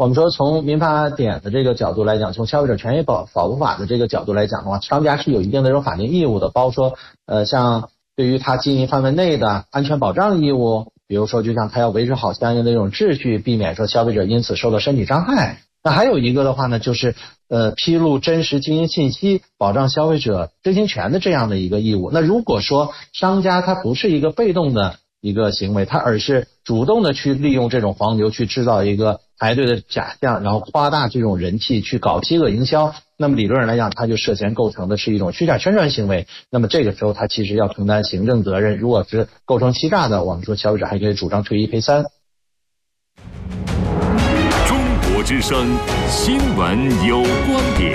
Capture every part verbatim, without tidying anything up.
我们说从民法典的这个角度来讲，从消费者权益保保护法的这个角度来讲的话，商家是有一定的这种法定义务的，包括说呃像对于他经营范围内的安全保障义务，比如说就像他要维持好相应的这种秩序，避免说消费者因此受到身体伤害。那还有一个的话呢，就是呃披露真实经营信息，保障消费者知情权的这样的一个义务。那如果说商家他不是一个被动的一个行为，他而是主动的去利用这种黄牛去制造一个排队的假象，然后夸大这种人气去搞饥饿营销，那么理论上来讲，他就涉嫌构成的是一种虚假宣传行为。那么这个时候他其实要承担行政责任，如果是构成欺诈的，我们说消费者还可以主张退一赔三。 中国之声新闻有观点。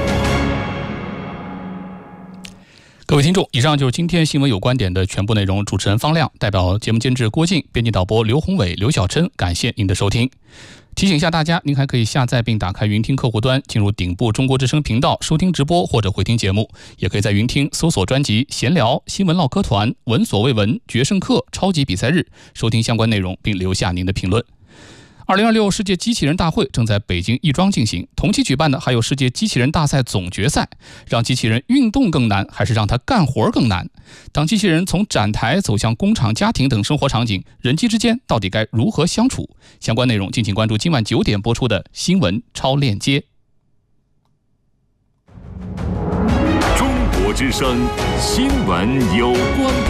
各位听众，以上就是今天新闻有观点的全部内容。主持人方亮，代表节目监制郭靖，编辑导播刘宏伟、刘小琛，感谢您的收听。提醒一下大家，您还可以下载并打开云听客户端，进入顶部中国之声频道收听直播或者回听节目，也可以在云听搜索专辑闲聊、新闻唠嗑团、闻所未闻、决胜课、超级比赛日，收听相关内容并留下您的评论。二零二六世界机器人大会正在北京亦庄进行，同期举办的还有世界机器人大赛总决赛。让机器人运动更难，还是让它干活更难？当机器人从展台走向工厂、家庭等生活场景，人机之间到底该如何相处？相关内容敬请关注今晚九点播出的新闻超链接。 中国之声新闻有观点。